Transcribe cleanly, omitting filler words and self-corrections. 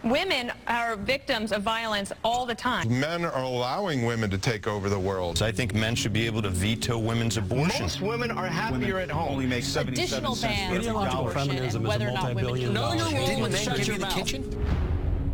Women are victims of violence all the time. Men are allowing women to take over the world. I think men should be able to veto women's abortion. Most women are happier at home. Only make 77 Additional cents. bans on abortion and whether or not women can No, you're wrong. Didn't men Shut give your you the mouth. kitchen?